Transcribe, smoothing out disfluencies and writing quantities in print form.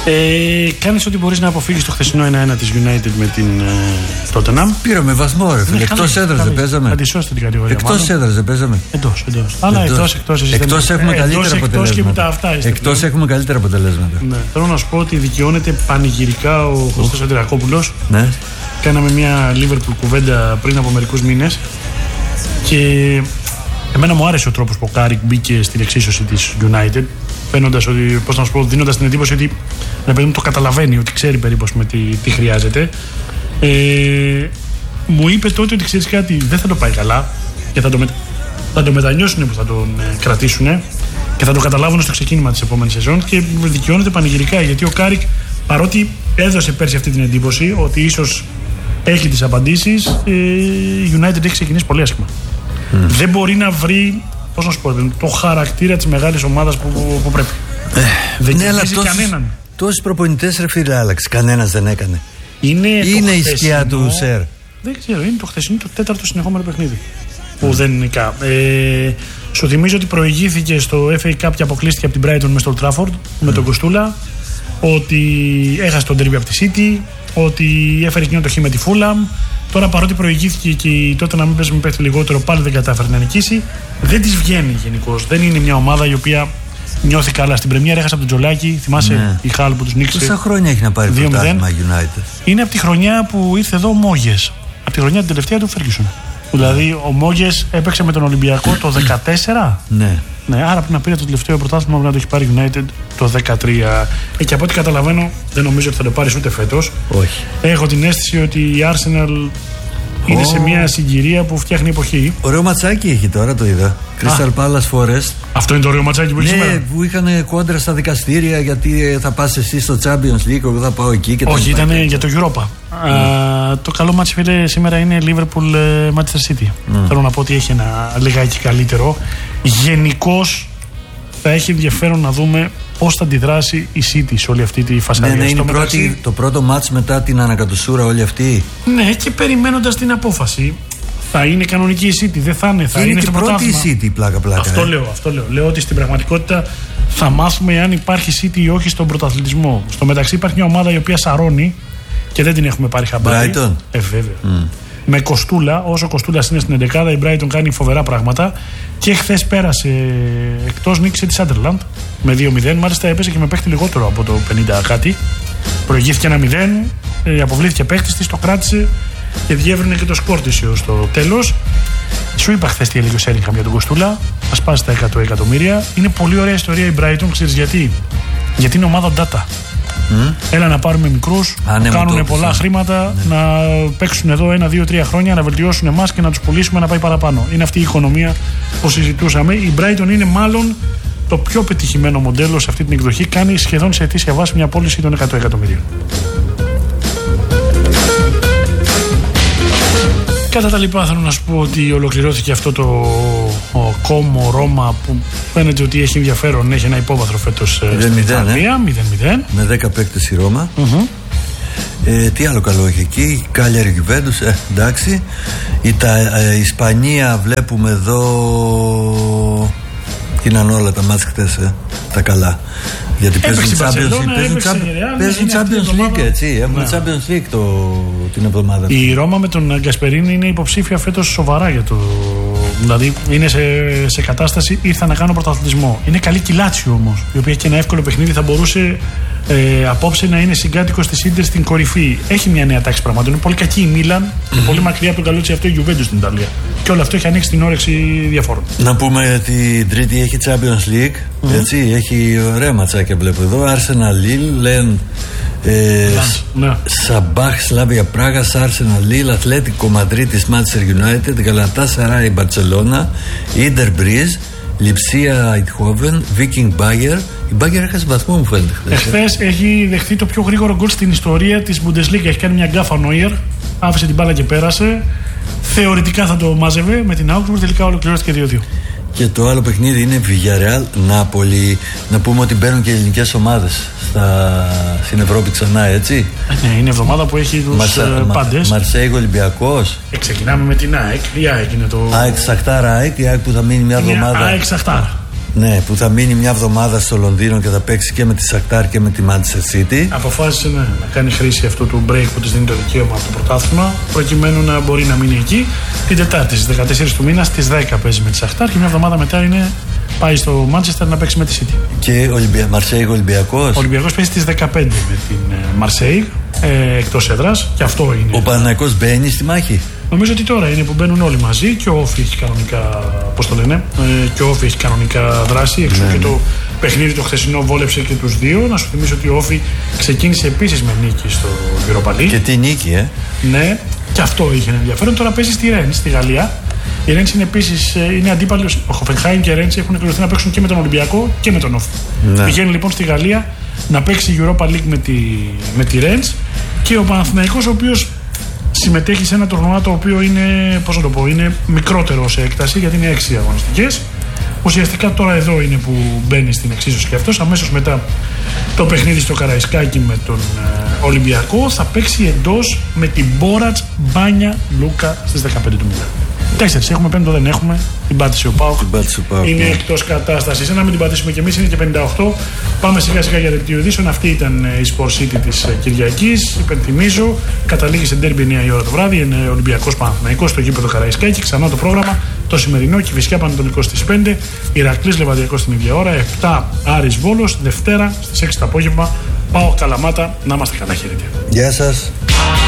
Κάνεις ό,τι μπορείς να αποφύγεις το χθεσινό 1-1 της United με την Tottenham. Πήραμε βαθμό, ρε φίλε. Εκτός έδρας δεν παίζαμε. Αντισώσετε την κατηγορία. Εκτός έδρας δεν παίζαμε. Εντός. Αλλά εκτός έχουμε καλύτερα αποτελέσματα. Εκτός έχουμε καλύτερα αποτελέσματα. Ναι. Θέλω να σου πω ότι δικαιώνεται πανηγυρικά ο Χρήστος Αντριακόπουλος. Ναι. Κάναμε μια Liverpool κουβέντα πριν από μερικούς μήνες και εμένα μου άρεσε ο τρόπος που ο Κάρικ μπήκε στην εξίσωση της United. Φαίνοντας ότι, πώς να σου πω, δίνοντας την εντύπωση ότι ρε παιδί μου το καταλαβαίνει, ότι ξέρει περίπου με τι χρειάζεται. Μου είπε τότε ότι ξέρεις κάτι, δεν θα το πάει καλά και θα το μετανιώσουν που θα τον κρατήσουν και θα το καταλάβουν στο ξεκίνημα της επόμενης σεζόν και δικαιώνεται πανηγυρικά γιατί ο Κάρικ, παρότι έδωσε πέρσι αυτή την εντύπωση ότι ίσως έχει τις απαντήσεις, η United έχει ξεκινήσει πολύ άσχημα. Δεν μπορεί να βρει, πώς να σου πω, το χαρακτήρα της μεγάλης ομάδας που πρέπει. Δεν κερδίζει κανέναν. Τόσοι προπονητές, ρε φίλε, άλλαξε. Κανένας δεν έκανε. Είναι η σκιά του Σερ. Δεν ξέρω, είναι το χθεσινό το τέταρτο συνεχόμενο παιχνίδι. Που δεν είναι καν. Σου θυμίζω ότι προηγήθηκε στο FA Cup και αποκλείστηκε από την Brighton μες στο Old Trafford με τον Κοστούλα. Ότι έχασε τον derby από τη City. Ότι έφερε εκείνο το χ με τη Fulham. Τώρα παρότι προηγήθηκε και τότε να μην παίζει με παίχτη λιγότερο, πάλι δεν κατάφερε να νικήσει. Δεν της βγαίνει γενικώς. Δεν είναι μια ομάδα η οποία νιώθει καλά. Στην Πρεμιέρα έχασε από τον Τζολάκη. Θυμάσαι η Χάλ που τους νίκησε. Πόσα χρόνια έχει να πάρει το πρωτάθλημα United? Είναι από τη χρονιά που ήρθε εδώ ο Μόγες. Από τη χρονιά την τελευταία του Ferguson. Δηλαδή ο Μόγες έπαιξε με τον Ολυμπιακό το 2014. Ναι, άρα πριν να πήρε το τελευταίο πρωτάθλημα πρέπει να το έχει πάρει United το 2013. Και από ό,τι καταλαβαίνω, δεν νομίζω ότι θα το πάρει ούτε φέτος. Όχι. Έχω την αίσθηση ότι η Arsenal είναι σε μια συγκυρία που φτιάχνει εποχή. Ωραίο ματσάκι έχει τώρα, το είδα. Crystal Palace Forest. Αυτό είναι το ωραίο ματσάκι που έχει σήμερα. Ναι, που είχαν κόντρα στα δικαστήρια γιατί θα πας εσύ στο Champions League, εγώ θα πάω εκεί. Όχι, ήταν για το Europa. Το καλό μάτσι, φίλε, σήμερα είναι Liverpool Manchester City. Θέλω να πω ότι έχει ένα λιγάκι καλύτερο. Γενικώς θα έχει ενδιαφέρον να δούμε πώς θα αντιδράσει η City σε όλη αυτή τη φασαρία. Ναι, είναι το πρώτο μάτς μετά την ανακατοσούρα όλη αυτή. Ναι, και περιμένοντας την απόφαση. Θα είναι κανονική η City, δεν θα είναι. Θα είναι και πρώτη η City, πλάκα. Αυτό λέω. Λέω ότι στην πραγματικότητα θα μάθουμε αν υπάρχει City ή όχι στον πρωταθλητισμό. Στο μεταξύ υπάρχει μια ομάδα η οποία σαρώνει και δεν την έχουμε πάρει χαμπάρι. Brighton. Βέβαια. Με Κοστούλα, όσο Κοστούλας είναι στην 11η, η Brighton κάνει φοβερά πράγματα και χθες πέρασε εκτός, νίκησε τη Sunderland με 2-0. Μάλιστα έπαιζε και με παίχτη λιγότερο από το 50 κάτι. Προηγήθηκε 1-0, αποβλήθηκε παίχτης της, το κράτησε και διεύρυνε και το σκορ της έως το τέλος. Σου είπα χθες τι έλεγε ο Σέριγχαμ για τον Κοστούλα. Θα σπάσει τα 100 εκατομμύρια. Είναι πολύ ωραία ιστορία η Brighton, ξέρεις γιατί? Γιατί είναι ομάδα data. Έλα να πάρουμε μικρούς, κάνουν πολλά χρήματα, να παίξουν εδώ 1, 2, 3 χρόνια, να βελτιώσουν εμάς και να τους πουλήσουμε να πάει παραπάνω. Είναι αυτή η οικονομία που συζητούσαμε. Η Brighton είναι μάλλον το πιο πετυχημένο μοντέλο σε αυτή την εκδοχή. Κάνει σχεδόν σε ετήσια βάση μια πώληση των 100 εκατομμυρίων. Κατά τα λοιπά, θέλω να σου πω ότι ολοκληρώθηκε αυτό το κόμμο Ρώμα που φαίνεται ότι έχει ενδιαφέρον. Έχει ένα υπόβαθρο φέτος στην Ιταλία. 0-0. Με 10 παίκτες η Ρώμα. Τι άλλο καλό έχει εκεί? Κάλιαρη Γιουβέντους, εντάξει. Η Ισπανία βλέπουμε εδώ. Γίναν όλα τα μάτς χτες, τα καλά. Γιατί παίζουν Champions League, έτσι. Έχουμε Champions League την εβδομάδα. Η Ρώμα με τον Γκασπερίνη είναι υποψήφια φέτος σοβαρά για το. Δηλαδή είναι σε κατάσταση ήρθα να κάνω πρωταθλητισμό. Είναι καλή Κιλάτσιο όμως, η οποία έχει ένα εύκολο παιχνίδι, θα μπορούσε απόψε να είναι συγκάτοικος της Ίντερ στην κορυφή. Έχει μια νέα τάξη πραγμάτων. Είναι πολύ κακή η Μίλαν και πολύ μακριά από τον καλούτσι αυτό η Γιουβέντους στην Ιταλία. Και όλο αυτό έχει ανοίξει την όρεξη διαφόρων. Να πούμε ότι την Τρίτη έχει Champions League. Έτσι, έχει ωραία ματσάκια βλέπω εδώ. Arsenal Lille, Λεν, Σαμπάχ Σλάβια Πράγας, Arsenal Lille, Ατλέτικο Μαδρίτης Manchester United, Γαλατάσαράι Μπαρτσελώνα, Ίντερ Μπρίζ, Λιψία Αιτχόβεν, Βίκινγκ Μπάγερ. Η Μπάγερ έχασε βαθμό, μου φαίνεται χθες. Εχθές έχει δεχθεί το πιο γρήγορο γκολ στην ιστορία της Bundesliga. Έχει κάνει μια γκάφα Νόιερ, άφησε την μπάλα και πέρασε. Θεωρητικά θα το μάζευε με την Augsburg, τελικά ολοκληρώθηκε 2-2. Και το άλλο παιχνίδι είναι Villarreal Νάπολη. Να πούμε ότι μπαίνουν και ελληνικές ομάδες στην Ευρώπη ξανά, έτσι. Ναι, είναι εβδομάδα που έχει τους πάντες. Μαρσέιγ Ολυμπιακός. Ξεκινάμε με την ΑΕΚ. Η ΑΕΚ είναι το. ΑΕΚ Σαχτάρ ΑΕΚ, η ΑΕΚ που θα μείνει μια εβδομάδα. ΑΕΚ Σαχτάρ. Ναι, που θα μείνει μια εβδομάδα στο Λονδίνο και θα παίξει και με τη Σακτάρ και με τη Manchester City. Αποφάσισε να κάνει χρήση αυτού του break που της δίνει το δικαίωμα από το πρωτάθλημα, προκειμένου να μπορεί να μείνει εκεί. Την Τετάρτη στις 14 του μήνα στις 10 παίζει με τη Σακτάρ και μια εβδομάδα μετά πάει στο Manchester να παίξει με τη City. Και Μαρσέιγ Ολυμπιακός. Ο Ολυμπιακός παίζει στις 15 με την Μαρσέιγ, εκτός έδρας, και αυτό είναι. Ο Παναθηναϊκός μπαίνει στη μάχη. Νομίζω ότι τώρα είναι που μπαίνουν όλοι μαζί και ο Όφη έχει κανονικά, πώς το λένε, και ο Όφη έχει κανονικά δράση. Εξού και το παιχνίδι το χθεσινό βόλεψε και τους δύο. Να σου θυμίσω ότι ο Όφη ξεκίνησε επίσης με νίκη στο Europa League. Και τι νίκη, Ναι, και αυτό είχε ενδιαφέρον. Τώρα παίζει στη Ρέντς, στη Γαλλία. Η Ρέντς είναι επίσης είναι αντίπαλος. Ο Χοφενχάιμ και η Ρέντς έχουν εκλογιστεί να παίξουν και με τον Ολυμπιακό και με τον Όφη. Ναι. Πηγαίνει λοιπόν στη Γαλλία να παίξει η Europa League με τη Ρέντς και ο Παναθηναϊκός, ο οποίος συμμετέχει σε ένα τουρνουά το οποίο είναι, πώς να το πω, είναι μικρότερο σε έκταση, γιατί είναι 6 αγωνιστικές. Ουσιαστικά τώρα εδώ είναι που μπαίνει στην εξίσωση και αυτός. Αμέσως μετά το παιχνίδι στο Καραϊσκάκι με τον Ολυμπιακό θα παίξει εντός με την Μπόρατς Μπάνια Λούκα στις 15 του μήνα. 4 έχουμε, 5 δεν έχουμε. Την πάτησε ο ΠΑΟΚ. Είναι εκτός κατάστασης. Να μην την πατήσουμε κι εμείς, είναι και 58. Πάμε σιγά σιγά για δελτίο ειδήσεων. Αυτή ήταν η Sport City της Κυριακής. Υπενθυμίζω, καταλήγει σε ντέρμπι 9 η ώρα το βράδυ. Είναι Ολυμπιακός Παναθηναϊκός στο γήπεδο Καραϊσκάκη. Ξανά το πρόγραμμα το σημερινό. Κηφισιά Πανετολικός στις 5. Ηρακλής Λεβαδιακός την ίδια ώρα. 7 Άρης Βόλος. Δευτέρα στις 6 το απόγευμα. ΠΑΟΚ Καλαμάτα. Να είμαστε καλά, χαίρετε. Γεια σας.